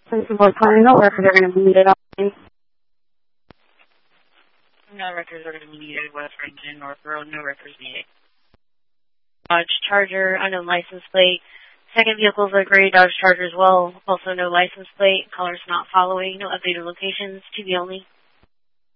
Principal calling, no records are going to be needed. No records are going to be needed. West Rankin, North Road, no records needed. Dodge Charger, unknown license plate. Second vehicle is a gray Dodge Charger as well. Also no license plate. Colors not following. No updated locations. TV only.